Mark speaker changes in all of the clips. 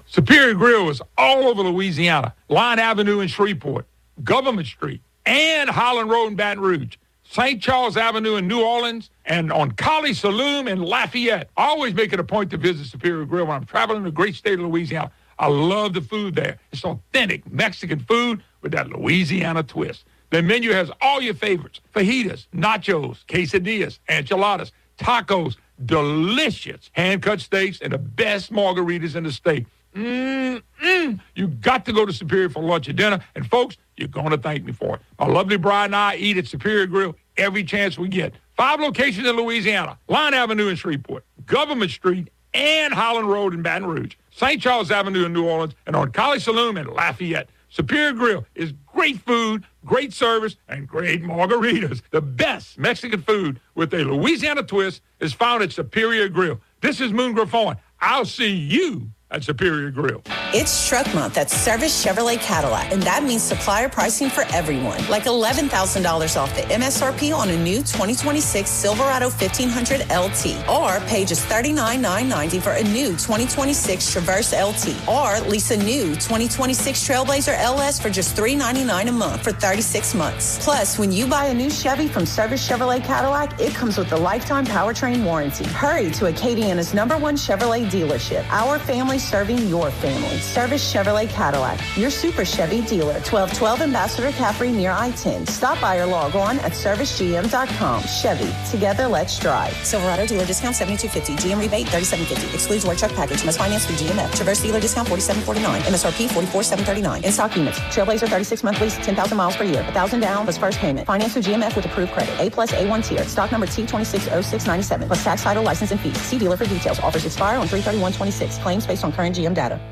Speaker 1: Superior Grill is all over Louisiana. Line Avenue in Shreveport, Government Street, and Highland Road in Baton Rouge. St. Charles Avenue in New Orleans, and on Collie Saloon in Lafayette. I always make it a point to visit Superior Grill when I'm traveling the great state of Louisiana. I love the food there. It's authentic Mexican food with that Louisiana twist. The menu has all your favorites: fajitas, nachos, quesadillas, enchiladas, tacos, delicious hand-cut steaks, and the best margaritas in the state. You got to go to Superior for lunch or dinner, and folks, you're going to thank me for it. My lovely bride and I eat at Superior Grill every chance we get. 5 locations in Louisiana: Line Avenue in Shreveport, Government Street, and Highland Road in Baton Rouge, St. Charles Avenue in New Orleans, and on Collie Saloon in Lafayette. Superior Grill is great food, great service, and great margaritas. The best Mexican food with a Louisiana twist is found at Superior Grill. This is Moon Griffon. I'll see you at Superior Grill.
Speaker 2: It's Truck Month at Service Chevrolet Cadillac, and that means supplier pricing for everyone, like $11,000 off the MSRP on a new 2026 Silverado 1500 LT, or pay just $39,990 for a new 2026 Traverse LT, or lease a new 2026 Trailblazer LS for just $399 a month for 36 months. Plus, when you buy a new Chevy from Service Chevrolet Cadillac, it comes with a lifetime powertrain warranty. Hurry to Acadiana's #1 Chevrolet dealership. Our family serving your family. Service Chevrolet Cadillac, your Super Chevy dealer, 1212 Ambassador Caffrey near I-10. Stop by or log on at servicegm.com. Chevy, together let's drive. Silverado dealer discount $72.50. GM rebate $37.50. Excludes work truck package. Must finance through GMF. Traverse dealer discount $47.49. MSRP $44,739. In stock units. Trailblazer 36-month lease, 10,000 miles per year. 1,000 down plus first payment. Finance through GMF with approved credit. A plus A1 tier. Stock number T260697 plus tax title, license, and fees. See dealer for details. Offers expire on 3/31/26. Claims based on current GM data.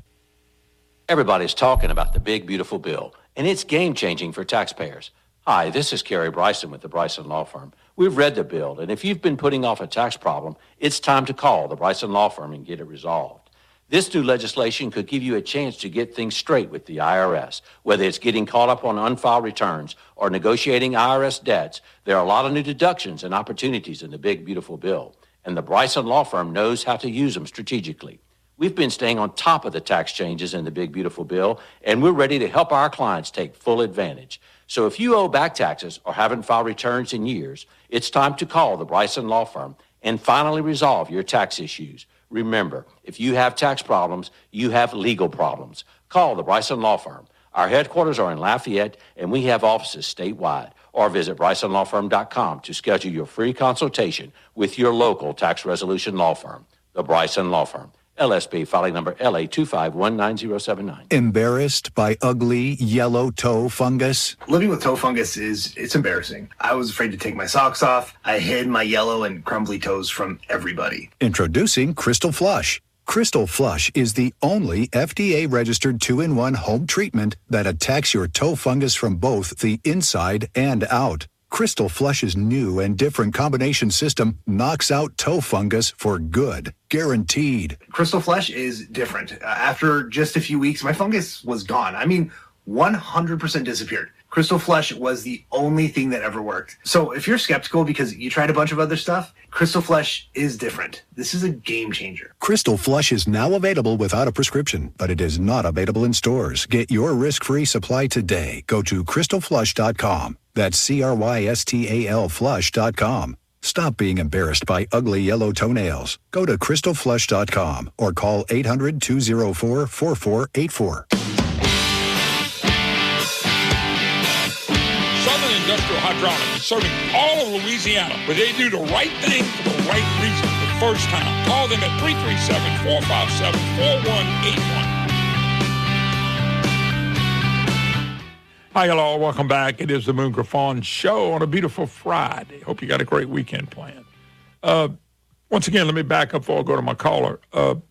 Speaker 3: Everybody's talking about the big, beautiful bill, and it's game-changing for taxpayers. Hi, this is Kerry Bryson with the Bryson Law Firm. We've read the bill, and if you've been putting off a tax problem, it's time to call the Bryson Law Firm and get it resolved. This new legislation could give you a chance to get things straight with the IRS. Whether it's getting caught up on unfiled returns or negotiating IRS debts, there are a lot of new deductions and opportunities in the big, beautiful bill, and the Bryson Law Firm knows how to use them strategically. We've been staying on top of the tax changes in the big, beautiful bill, and we're ready to help our clients take full advantage. So if you owe back taxes or haven't filed returns in years, it's time to call the Bryson Law Firm and finally resolve your tax issues. Remember, if you have tax problems, you have legal problems. Call the Bryson Law Firm. Our headquarters are in Lafayette, and we have offices statewide. Or visit BrysonLawFirm.com to schedule your free consultation with your local tax resolution law firm. The Bryson Law Firm. LSB filing number LA2519079.
Speaker 4: Embarrassed by ugly yellow toe fungus?
Speaker 5: Living with toe fungus it's embarrassing. I was afraid to take my socks off. I hid my yellow and crumbly toes from everybody.
Speaker 4: Introducing Crystal Flush. Crystal Flush is the only FDA-registered 2-in-1 home treatment that attacks your toe fungus from both the inside and out. Crystal Flush's new and different combination system knocks out toe fungus for good. Guaranteed.
Speaker 5: Crystal Flush is different. After just a few weeks, my fungus was gone. 100% disappeared. Crystal Flush was the only thing that ever worked. So if you're skeptical because you tried a bunch of other stuff, Crystal Flush is different. This is a game changer.
Speaker 4: Crystal Flush is now available without a prescription, but it is not available in stores. Get your risk-free supply today. Go to crystalflush.com. That's CRYSTAL flush.com. Stop being embarrassed by ugly yellow toenails. Go to crystalflush.com or call 800-204-4484.
Speaker 1: Southern Industrial Hydraulics, serving all of Louisiana, but they do the right thing for the right reason the first time. Call them at 337-457-4181. Hi, hello. Welcome back. It is the Moon Griffon Show on a beautiful Friday. Hope you got a great weekend planned. Once again, let me back up before I go to my caller.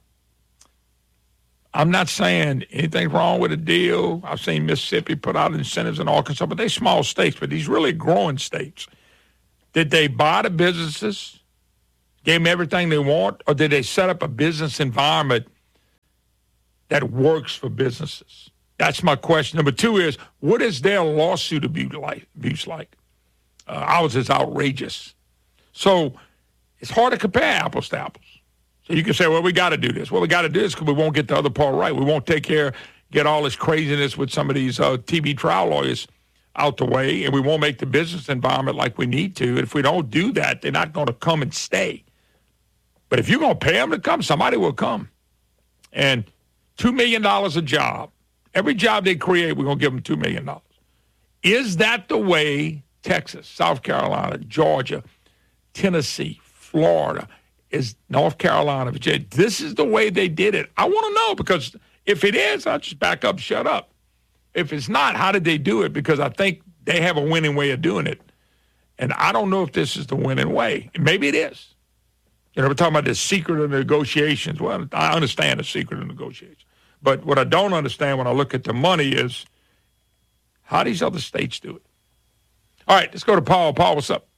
Speaker 1: I'm not saying anything's wrong with the deal. I've seen Mississippi put out incentives in Arkansas, but they're small states, but these really growing states. Did they buy the businesses, gave them everything they want, or did they set up a business environment that works for businesses? That's my question. Number two is, what is their lawsuit abuse like? Ours is outrageous. So it's hard to compare apples to apples. So you can say, well, we got to do this. Well, we got to do this because we won't get the other part right. We won't get all this craziness with some of these TV trial lawyers out the way, and we won't make the business environment like we need to. And if we don't do that, they're not going to come and stay. But if you're going to pay them to come, somebody will come. And $2 million a job. Every job they create, we're going to give them $2 million. Is that the way Texas, South Carolina, Georgia, Tennessee, Florida, is North Carolina, Virginia, this is the way they did it? I want to know, because if it is, I'll just back up, shut up. If it's not, how did they do it? Because I think they have a winning way of doing it. And I don't know if this is the winning way. Maybe it is. You know, we're talking about the secret of negotiations. Well, I understand the secret of negotiations. But what I don't understand when I look at the money is how these other states do it. All right, let's go to Paul. Paul, what's up?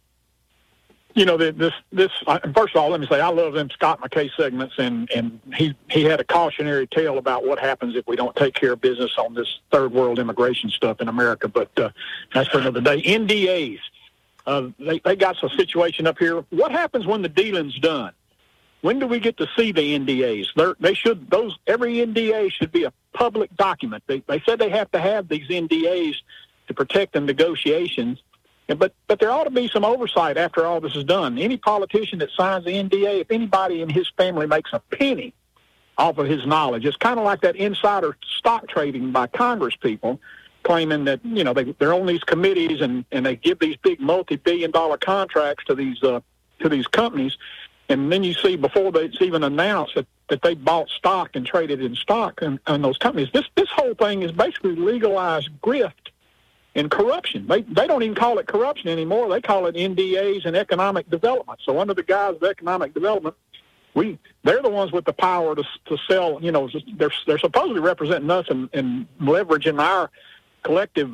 Speaker 6: You know, first of all, let me say I love them Scott McKay segments, and he had a cautionary tale about what happens if we don't take care of business on this third world immigration stuff in America, but that's for another day. NDAs, they got some situation up here. What happens when the dealing's done? When do we get to see the NDAs? Every NDA should be a public document. They said they have to have these NDAs to protect the negotiations. But there ought to be some oversight after all this is done. Any politician that signs the NDA, if anybody in his family makes a penny off of his knowledge, it's kind of like that insider stock trading by Congress people claiming that, you know, they're on these committees and they give these big multi-billion-dollar contracts to these companies. And then you see before it's even announced that they bought stock and traded in stock in those companies. This whole thing is basically legalized grift and corruption. They don't even call it corruption anymore. They call it NDAs and economic development. So under the guise of economic development, they're the ones with the power to sell. You know, they're supposedly representing us and leveraging our collective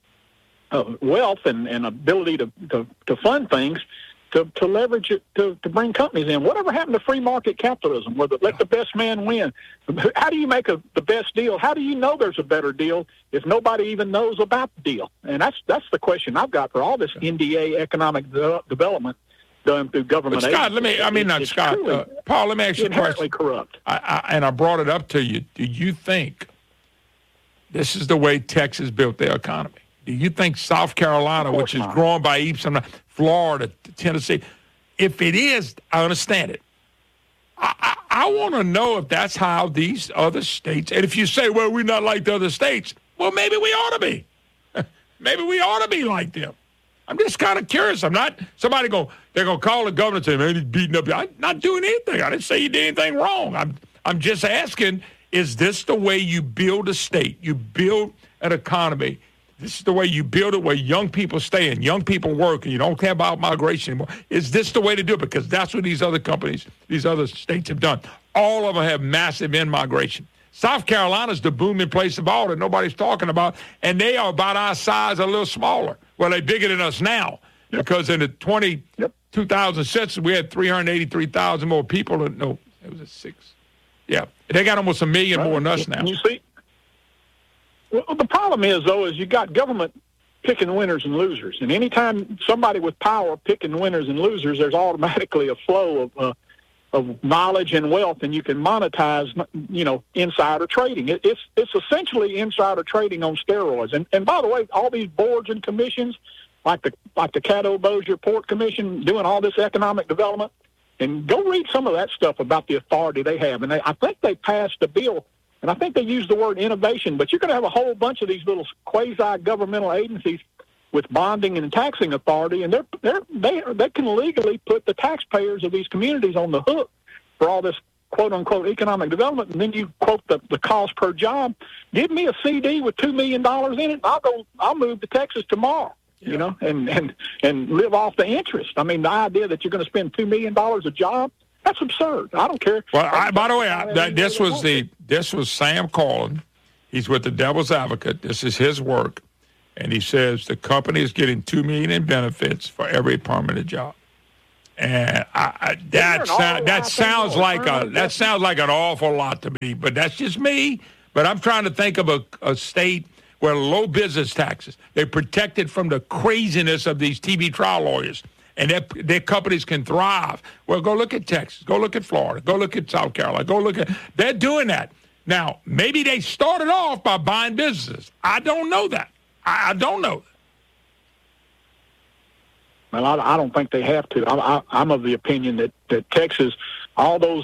Speaker 6: wealth and ability to fund things to leverage it to bring companies in. Whatever happened to free market capitalism, where let the best man win? How do you make the best deal? How do you know there's a better deal if nobody even knows about the deal? And that's the question I've got for all this NDA economic development done through government.
Speaker 1: But Scott, Paul, let me ask you a question.
Speaker 6: Corrupt.
Speaker 1: And I brought it up to you. Do you think this is the way Texas built their economy? Do you think South Carolina, which is growing by leaps and Florida, Tennessee, if it is, I understand it. I want to know if that's how these other states, and if you say, well, we're not like the other states, well, maybe we ought to be. Maybe we ought to be like them. I'm just kind of curious. I'm not, they're going to call the governor and say, man, he's beating up. I'm not doing anything. I didn't say you did anything wrong. I'm just asking, is this the way you build a state? You build an economy. This is the way you build it, where young people stay and young people work, and you don't care about migration anymore. Is this the way to do it? Because that's what these other companies, these other states have done. All of them have massive in-migration. South Carolina's the booming place of all that nobody's talking about, and they are about our size, a little smaller. Well, they're bigger than us now, because in the 2000 census, we had 383,000 more people. No, it was a 6. Yeah, they got almost 1 million more than us now.
Speaker 6: You see? Well, the problem is, though, is you got government picking winners and losers. And anytime somebody with power picking winners and losers, there's automatically a flow of knowledge and wealth, and you can monetize, you know, insider trading. It's essentially insider trading on steroids. And by the way, all these boards and commissions, like the Caddo Bossier Port Commission, doing all this economic development, and go read some of that stuff about the authority they have. And I think they passed a bill. And I think they use the word innovation, but you're going to have a whole bunch of these little quasi-governmental agencies with bonding and taxing authority, and they can legally put the taxpayers of these communities on the hook for all this quote-unquote economic development. And then you quote the cost per job. Give me a CD with $2 million in it, I'll move to Texas tomorrow. Yeah. You know, and live off the interest. I mean, the idea that you're going to spend $2 million a job. That's absurd. I don't care.
Speaker 1: Well, by the way, this was Sam Carlin. He's with the Devil's Advocate. This is his work, and he says the company is getting $2 million in benefits for every permanent job. And that sounds like an awful lot to me. But that's just me. But I'm trying to think of a state where low business taxes, they're protected from the craziness of these TV trial lawyers. and their companies can thrive. Well, go look at Texas. Go look at Florida. Go look at South Carolina. Go look at – they're doing that. Now, maybe they started off by buying businesses. I don't know that. I don't know that.
Speaker 6: Well, I don't think they have to. I'm of the opinion that Texas, all those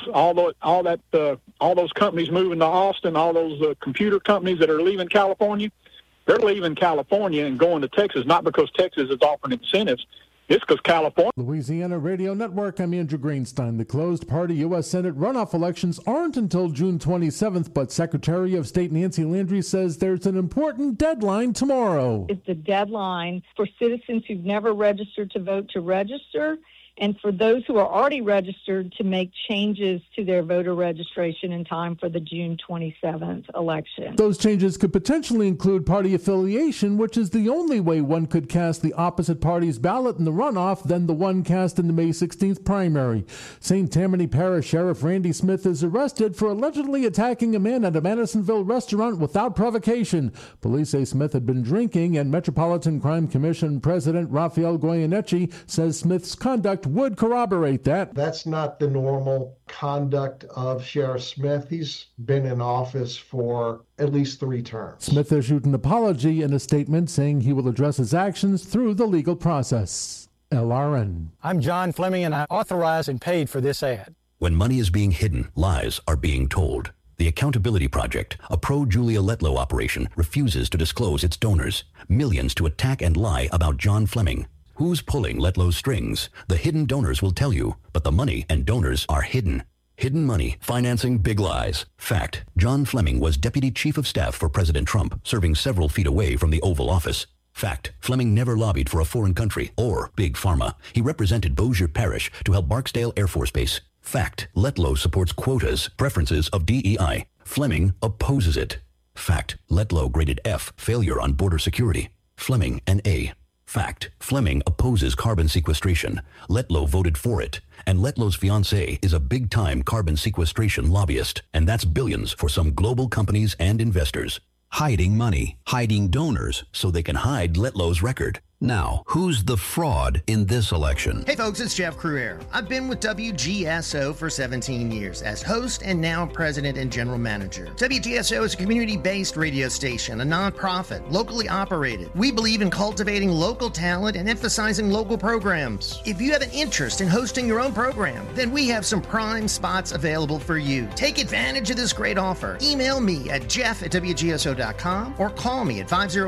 Speaker 6: companies moving to Austin, all those computer companies that are leaving California, they're leaving California and going to Texas, not because Texas is offering incentives. It's because California.
Speaker 7: Louisiana Radio Network, I'm Andrew Greenstein. The closed-party U.S. Senate runoff elections aren't until June 27th, but Secretary of State Nancy Landry says there's an important deadline tomorrow.
Speaker 8: It's the deadline for citizens who've never registered to vote to register, and for those who are already registered to make changes to their voter registration in time for the June 27th election.
Speaker 7: Those changes could potentially include party affiliation, which is the only way one could cast the opposite party's ballot in the runoff than the one cast in the May 16th primary. St. Tammany Parish Sheriff Randy Smith is arrested for allegedly attacking a man at a Madisonville restaurant without provocation. Police say Smith had been drinking, and Metropolitan Crime Commission President Rafael Goyeneche says Smith's conduct would corroborate that.
Speaker 9: That's not the normal conduct of Sheriff Smith. He's been in office for at least 3 terms.
Speaker 7: Smith issued an apology in a statement saying he will address his actions through the legal process. LRN.
Speaker 10: I'm John Fleming, and I authorized and paid for this ad.
Speaker 11: When money is being hidden, lies are being told. The Accountability Project, a pro-Julia Letlow operation, refuses to disclose its donors. Millions to attack and lie about John Fleming. Who's pulling Letlow's strings? The hidden donors will tell you, but the money and donors are hidden. Hidden money, financing big lies. Fact, John Fleming was Deputy Chief of Staff for President Trump, serving several feet away from the Oval Office. Fact, Fleming never lobbied for a foreign country or Big Pharma. He represented Bossier Parish to help Barksdale Air Force Base. Fact, Letlow supports quotas, preferences of DEI. Fleming opposes it. Fact, Letlow graded F, failure on border security. Fleming an A. Fact, Fleming opposes carbon sequestration. Letlow voted for it. And Letlow's fiancée is a big-time carbon sequestration lobbyist. And that's billions for some global companies and investors. Hiding money, hiding donors, so they can hide Letlow's record. Now, who's the fraud in this election?
Speaker 12: Hey folks, it's Jeff Cruere. I've been with WGSO for 17 years as host and now president and general manager. WGSO is a community-based radio station, a nonprofit, locally operated. We believe in cultivating local talent and emphasizing local programs. If you have an interest in hosting your own program, then we have some prime spots available for you. Take advantage of this great offer. Email me at jeff@wgso.com or call me at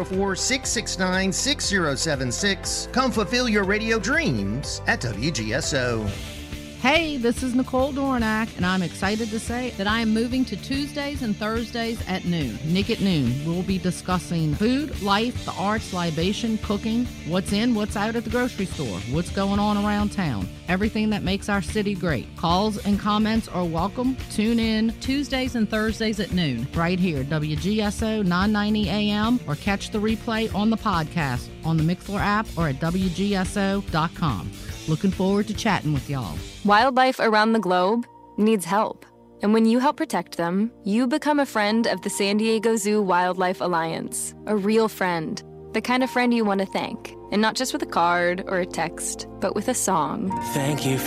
Speaker 12: 504-669-6076. Come fulfill your radio dreams at WGSO.
Speaker 13: Hey, this is Nicole Dornack, and I'm excited to say that I am moving to Tuesdays and Thursdays at noon. Nick at Noon. We'll be discussing food, life, the arts, libation, cooking, what's in, what's out at the grocery store, what's going on around town, everything that makes our city great. Calls and comments are welcome. Tune in Tuesdays and Thursdays at noon, right here, WGSO 990 AM, or catch the replay on the podcast on the Mixlr app or at WGSO.com. Looking forward to chatting with y'all.
Speaker 14: Wildlife around the globe needs help. And when you help protect them, you become a friend of the San Diego Zoo Wildlife Alliance. A real friend. The kind of friend you want to thank. And not just with a card or a text, but with a song.
Speaker 15: Thank you for